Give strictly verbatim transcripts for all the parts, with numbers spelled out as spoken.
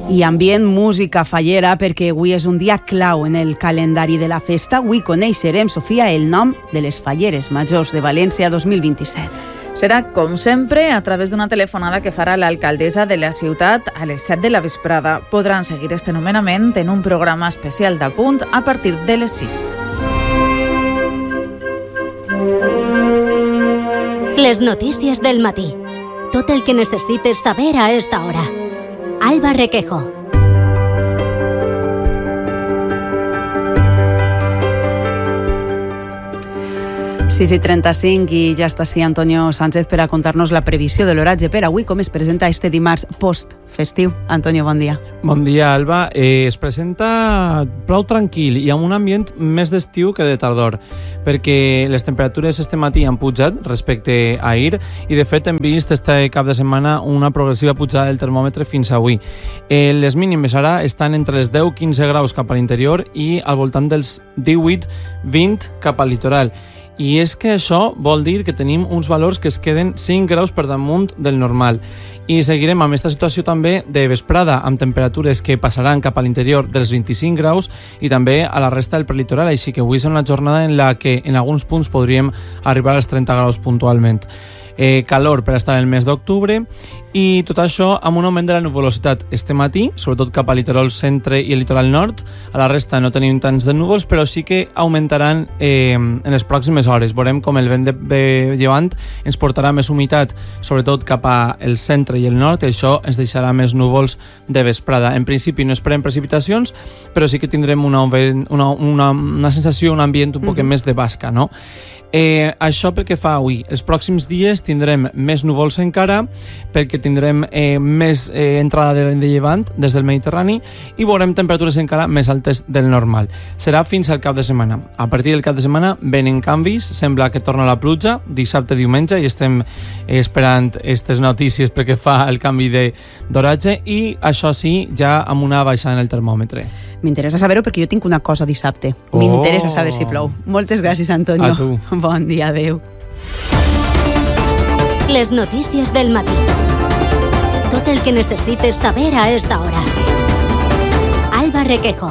I ambient música fallera perquè avui és un dia clau en el calendari de la festa. Avui coneixerem, Sofia, el nom de les Falleres Majors de València dos mil vint-i-set. Serà, com sempre, a través d'una telefonada que farà l'alcaldessa de la ciutat a les set de la vesprada. Podran seguir este nomenament en un programa especial d'Apunt a partir de les sis. Les notícies del matí. Tot el que necessites saber a esta hora. Alba Requejo. sis i trenta-cinc i ja està així Antonio Sánchez per a contar-nos la previsió de l'oratge per avui, com es presenta este dimarts post-festiu. Antonio, bon dia. Bon dia, Alba. Eh, es presenta prou tranquil i amb un ambient més d'estiu que de tardor, perquè les temperatures este matí han pujat respecte a ahir i, de fet, hem vist este cap de setmana una progressiva pujada del termòmetre fins avui. Eh, les mínimes ara estan entre els deu a quinze graus cap a l'interior i al voltant dels divuit a vint cap al litoral. I és que això vol dir que tenim uns valors que es queden cinc graus per damunt del normal. I seguirem amb aquesta situació també de vesprada, amb temperatures que passaran cap a l'interior dels vint-i-cinc graus i també a la resta del prelitoral, així que avui és una jornada en la que en alguns punts podríem arribar als trenta graus puntualment. Eh, calor per estar en el mes d'octubre i tot això amb un augment de la nuvolositat este matí, sobretot cap al litoral centre i el litoral nord. A la resta no tenim tants de núvols, però sí que augmentaran eh, en les pròximes hores. Veurem com el vent de, de llevant ens portarà més humitat, sobretot cap al centre i el nord, i això ens deixarà més núvols de vesprada. En principi no esperem precipitacions, però sí que tindrem una, una, una, una sensació, un ambient un poc mm-hmm. més de basca, no? Eh, això pel que fa avui. Els pròxims dies tindrem més núvols encara, perquè tindrem eh, més eh, entrada de, de llevant des del Mediterrani i veurem temperatures encara més altes del normal. Serà fins al cap de setmana. A partir del cap de setmana venen canvis, sembla que torna la pluja dissabte, diumenge, i estem esperant aquestes notícies perquè fa el canvi d'oratge i això sí, ja amb una baixada en el termòmetre. M'interessa saber-ho perquè jo tinc una cosa dissabte. Oh. M'interessa saber si plou. Moltes gràcies, Antonio. A tu. Bon dia, adeu. Les notícies del matí. Tot el que necessites saber a esta hora. Alba Requejo.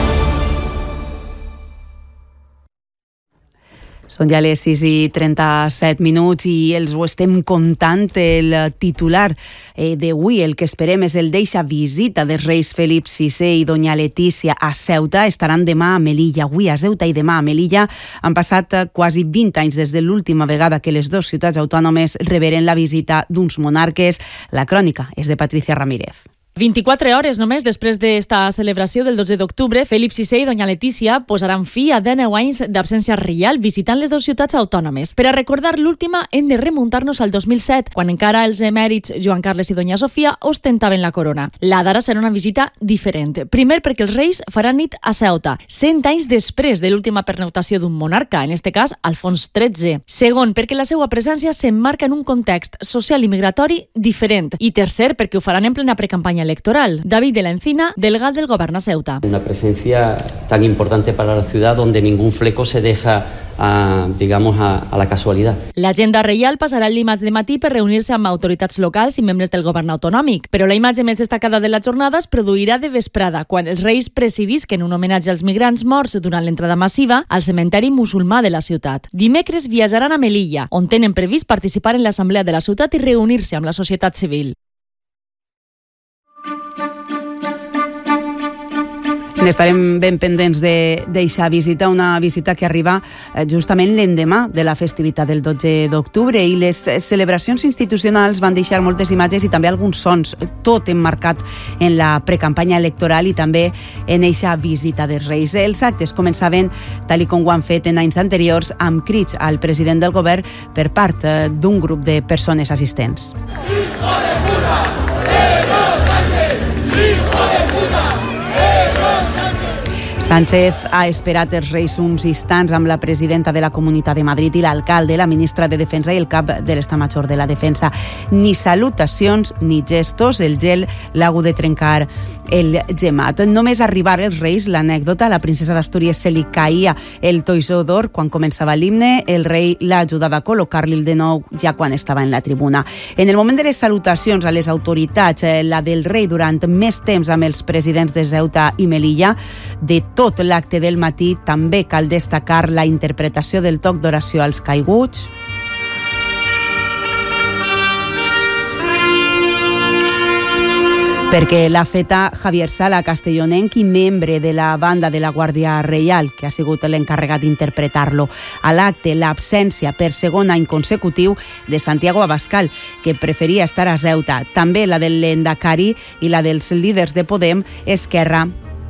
Són ja les sis i trenta-set minuts i els ho estem contant. El titular eh, d'avui, el que esperem és el d'eixa visita dels reis Felip sisè i doña Letícia a Ceuta. Estaran demà a Melilla, avui a Ceuta i demà a Melilla. Han passat quasi vint anys des de l'última vegada que les dues ciutats autònomes reberen la visita d'uns monarques. La crònica és de Patricia Ramírez. vint-i-quatre hores només després d'esta celebració del dotze d'octubre, Felip sisè i doña Letícia posaran fi a deu anys d'absència reial visitant les dues ciutats autònomes. Per a recordar l'última hem de remuntar-nos al dos mil set, quan encara els emèrits Joan Carles i doña Sofia ostentaven la corona. La d'ara serà una visita diferent. Primer perquè els reis faran nit a Ceuta, cent anys després de l'última pernoctació d'un monarca, en este cas Alfons tretze. Segon, perquè la seva presència s'emmarca en un context social i migratori diferent. I tercer, perquè ho faran en plena precampanya electoral. David de la Encina, delegado del Gobierno Ceuta. Una presencia tan importante para la ciudad donde ningún fleco se deja a, digamos, a, a la casualidad. L'agenda reial passarà el dimarts de matí per reunir-se amb autoritats locals i membres del govern autonòmic, però la imatge més destacada de la jornada es produirà de vesprada, quan els reis presidisquen un homenatge als migrants morts durant l'entrada massiva al cementeri musulmà de la ciutat. Dimecres viatjaran a Melilla, on tenen previst participar en l'assemblea de la ciutat i reunir-se amb la societat civil. Estarem ben pendents d'eixa visita, una visita que arriba justament l'endemà de la festivitat del dotze d'octubre, i les celebracions institucionals van deixar moltes imatges i també alguns sons, tot emmarcat en la precampanya electoral i també en eixa visita dels reis. Els actes començaven, tal com ho han fet en anys anteriors, amb crits al president del govern per part d'un grup de persones assistents. Hijo de puta! Sánchez ha esperat els Reis uns instants amb la presidenta de la Comunitat de Madrid i l'alcalde, la ministra de Defensa i el cap de l'Estat Major de la Defensa. Ni salutacions ni gestos, el gel l'ha hagut de trencar el gemat. Només arribar els Reis, l'anècdota, la princesa d'Astúries se li caïa el toisó d'or quan començava l'himne, el rei l'ajudava a col·locar-li de nou ja quan estava en la tribuna. En el moment de les salutacions a les autoritats, la del rei durant més temps amb els presidents de Ceuta i Melilla, de tot l'acte del matí també cal destacar la interpretació del toc d'oració als caiguts, perquè l'ha feta Javier Sala, castellonenc i membre de la banda de la Guàrdia Reial, que ha sigut l'encarregat d'interpretar-lo. A l'acte, l'absència per segon any consecutiu de Santiago Abascal, que preferia estar a Ceuta. També la del Lendakari i la dels líders de Podem, Esquerra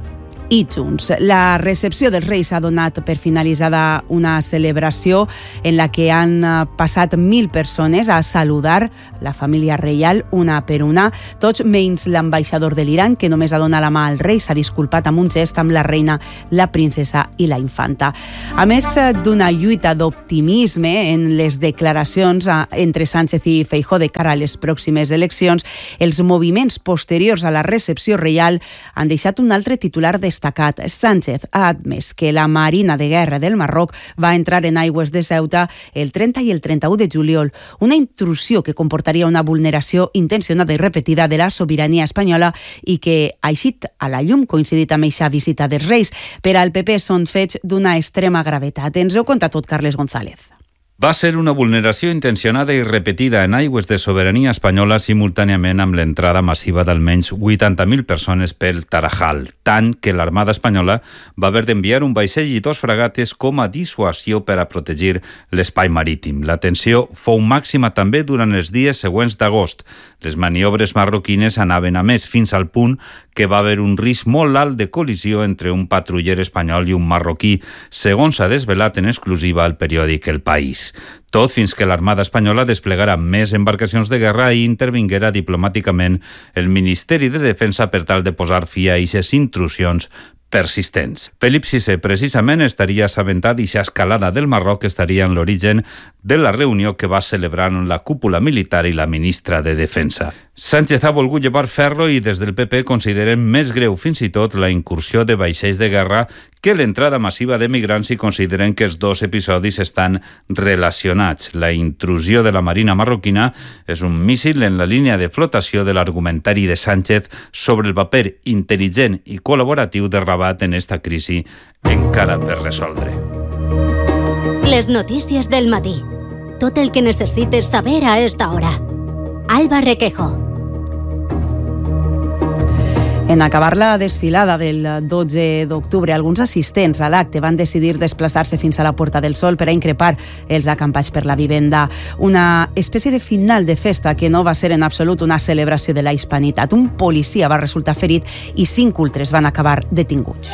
i Junts. La recepció dels Reis ha donat per finalitzada una celebració en la que han passat mil persones a saludar la família reial una per una, tots menys l'ambaixador de l'Iran, que només ha donat la mà al rei, s'ha disculpat amb un gest amb la reina, la princesa i la infanta. A més d'una lluita d'optimisme en les declaracions entre Sánchez i Feijóo de cara a les pròximes eleccions, els moviments posteriors a la recepció reial han deixat un altre titular destacat. Sánchez ha admès que la Marina de Guerra del Marroc va entrar en aigües de Ceuta el trenta i el trenta-u de juliol, una intrusió que comportaria una vulneració intencionada i repetida de la sobirania espanyola i que ha eixit a la llum coincidit amb eixa visita dels Reis. Per al P P són fets d'una extrema gravetat. Ens ho conta tot Carles González. Va ser una vulneració intencionada i repetida en aigües de sobirania espanyola simultàniament amb l'entrada massiva d'almenys vuitanta mil persones pel Tarajal, tant que l'Armada espanyola va haver d'enviar un vaixell i dos fragates com a dissuasió per a protegir l'espai marítim. La tensió fou màxima també durant els dies següents d'agost. Les maniobres marroquines anaven a més, fins al punt que va haver un risc molt alt de col·lisió entre un patruller espanyol i un marroquí, segons s'ha desvelat en exclusiva al periòdic El País. Tot fins que l'Armada espanyola desplegara més embarcacions de guerra i intervinguera diplomàticament el Ministeri de Defensa per tal de posar fi a aquestes intrusions persistents. Felip sisè precisament estaria assabentat i aquesta escalada del Marroc estaria en l'origen de la reunió que va celebrar en la cúpula militar i la ministra de Defensa. Sánchez ha volgut llevar ferro i des del P P consideren més greu fins i tot la incursió de vaixells de guerra que l'entrada massiva de migrants i consideren que els dos episodis estan relacionats. La intrusió de la Marina marroquina és un míssil en la línia de flotació de l'argumentari de Sánchez sobre el paper intel·ligent i col·laboratiu de Rabat en esta crisi encara per resoldre. Les notícies del matí. Tot el que necessites saber a esta hora. Alba Requejo. En acabar la desfilada del dotze d'octubre, alguns assistents a l'acte van decidir desplaçar-se fins a la Porta del Sol per a increpar els acampats per la vivenda. Una espècie de final de festa que no va ser en absolut una celebració de la hispanitat. Un policia va resultar ferit i cinc ultres van acabar detinguts.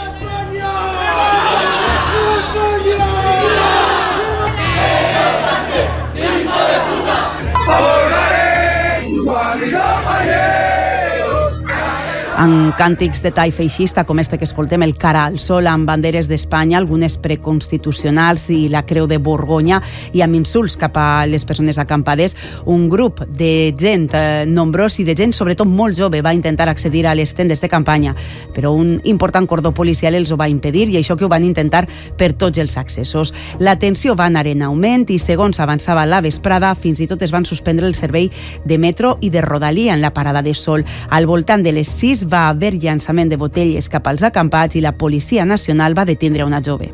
Amb càntics de tall feixista com este que escoltem, el Cara al Sol, amb banderes d'Espanya, algunes preconstitucionals i la Creu de Borgonya, i amb insults cap a les persones acampades, un grup de gent eh, nombrós i de gent sobretot molt jove va intentar accedir a les tendes de campanya, però un important cordó policial els ho va impedir i això que ho van intentar per tots els accessos. La tensió va anar en augment i segons avançava la vesprada fins i tot es van suspendre el servei de metro i de rodalia en la parada de Sol. Al voltant de les sis va haver llançament de botelles cap als acampats i la Policia Nacional va detindre una jove.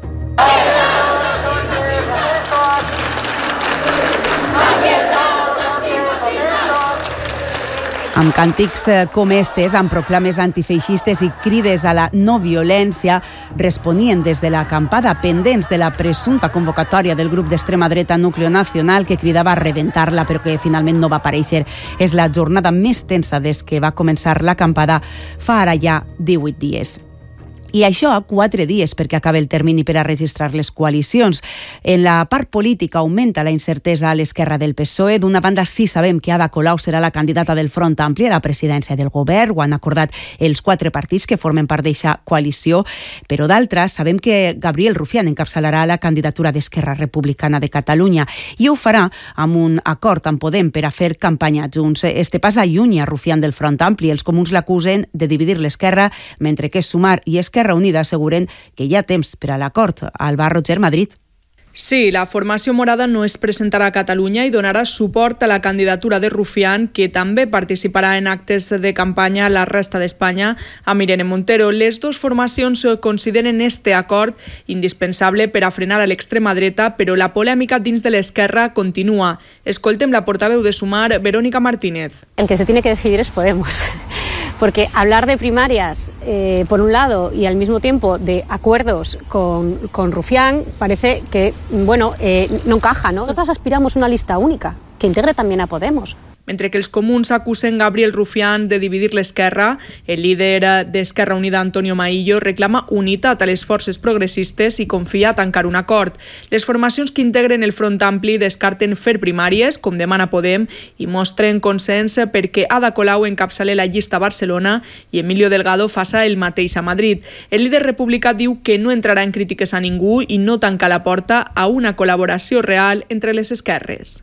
Amb càntics com estes, amb proclames antifeixistes i crides a la no violència, responien des de l'acampada pendents de la presumpta convocatòria del grup d'extrema dreta Núcleo Nacional que cridava a rebentar-la però que finalment no va aparèixer. És la jornada més tensa des que va començar l'acampada fa ara ja divuit dies. I això a quatre dies perquè acaba el termini per a registrar les coalicions. En la part política augmenta la incertesa a l'esquerra del P S O E. D'una banda, sí sabem que Ada Colau serà la candidata del Front Ampli a la presidència del govern. Ho han acordat els quatre partits que formen part d'eixa coalició. Però d'altra, sabem que Gabriel Rufián encapçalarà la candidatura d'Esquerra Republicana de Catalunya i ho farà amb un acord amb Podem per a fer campanya junts. Este pas allunya Rufián del Front Ampli. Els comuns l'acusen de dividir l'esquerra, mentre que Sumar i Esquerra Unida asseguren que hi ha temps per a l'acord. Alba Roger, Madrid. Sí, la formació morada no es presentarà a Catalunya i donarà suport a la candidatura de Rufián, que també participarà en actes de campanya a la resta d'Espanya amb Irene Montero. Les dues formacions consideren este acord indispensable per a frenar a l'extrema dreta, però la polèmica dins de l'esquerra continua. Escoltem la portaveu de Sumar, Verónica Martínez. El que se tiene que decidir es Podemos. Porque hablar de primarias, eh, por un lado, y al mismo tiempo de acuerdos con, con Rufián, parece que, bueno, eh, no encaja, ¿no? Nosotras aspiramos a una lista única, que integre también a Podemos. Mentre que els comuns acusen Gabriel Rufián de dividir l'esquerra, el líder d'Esquerra Unida, Antonio Maillo, reclama unitat a les forces progressistes i confia a tancar un acord. Les formacions que integren el Front Ampli descarten fer primàries, com demana Podem, i mostren consens perquè Ada Colau encapçale la llista a Barcelona i Emilio Delgado faça el mateix a Madrid. El líder republicà diu que no entrarà en crítiques a ningú i no tanca la porta a una col·laboració real entre les esquerres.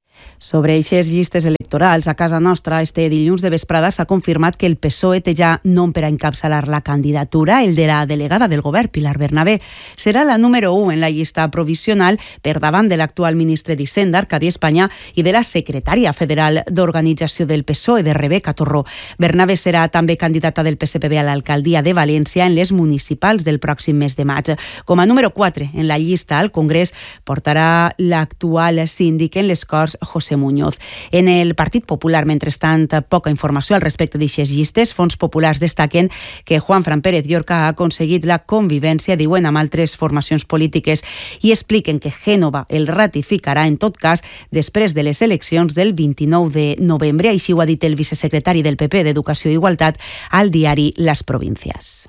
Sobre eixes llistes electorals, a casa nostra, este dilluns de vesprada s'ha confirmat que el P S O E té ja nom per a encapçalar la candidatura, el de la delegada del govern, Pilar Bernabé. Serà la número u en la llista provisional per davant de l'actual ministre d'Hisenda, Arcadi Espanya, i de la secretària federal d'organització del P S O E, de Rebeca Torró. Bernabé serà també candidata del P S P B a l'alcaldia de València en les municipals del pròxim mes de maig. Com a número quatre en la llista al Congrés portarà l'actual síndic en les Corts, José Muñoz. En el Partit Popular, mentrestant, poca informació al respecte d'aixes llistes. Fons Populars destaquen que Juanfran Pérez Llorca ha aconseguit la convivència, diuen, amb altres formacions polítiques i expliquen que Gènova el ratificarà en tot cas després de les eleccions del vint-i-nou de novembre. Així ho ha dit el vicesecretari del P P d'Educació i Igualtat al diari Las Provincias.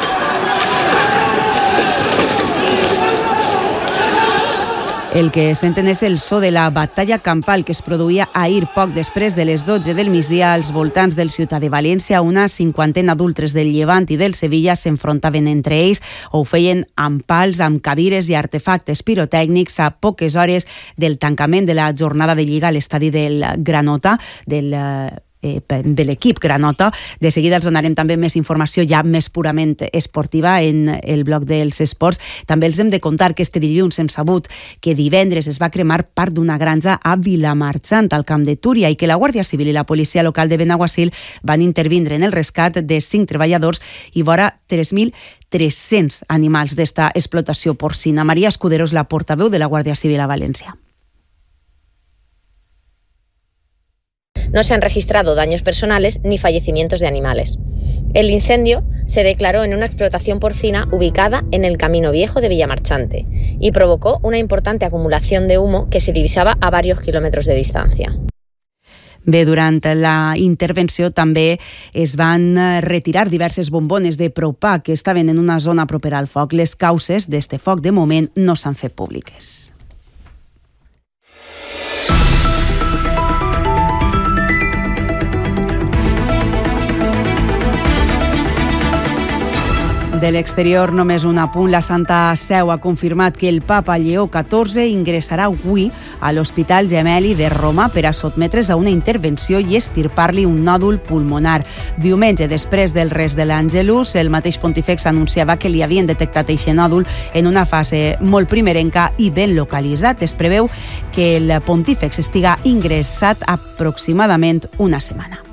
El que senten és el so de la batalla campal que es produïa ahir poc després de les dotze del migdia als voltants del Ciutat de València. Una cinquantena d'ultres del Llevant i del Sevilla s'enfrontaven entre ells, o ho feien amb pals, amb cadires i artefactes pirotècnics a poques hores del tancament de la jornada de Lliga a l'estadi del Granota, del de l'equip Granota. De seguida els donarem també més informació ja més purament esportiva en el bloc dels esports. També els hem de contar que este dilluns hem sabut que divendres es va cremar part d'una granja a Vilamarxant, al Camp de Túria, i que la Guàrdia Civil i la policia local de Benaguasil van intervindre en el rescat de cinc treballadors i vora tres mil tres-cents animals d'esta explotació porcina. Maria Escudero és la portaveu de la Guàrdia Civil a València. No se han registrado daños personales ni fallecimientos de animales. El incendio se declaró en una explotación porcina ubicada en el Camino Viejo de Villamarchante y provocó una importante acumulación de humo que se divisaba a varios kilómetros de distancia. Bé, durant la intervenció també es van retirar diverses bombones de propà que estaven en una zona propera al foc. Les causes d'este foc de moment no s'han fet públiques. De l'exterior, només un apunt. La Santa Seu ha confirmat que el papa Lleó catorze ingressarà avui a l'Hospital Gemelli de Roma per a sotmetre's a una intervenció i estirpar-li un nòdul pulmonar. Diumenge, després del res de l'Angelus, el mateix pontífex anunciava que li havien detectat aquest nòdul en una fase molt primerenca i ben localitzat. Es preveu que el pontífex estiga ingressat aproximadament una setmana.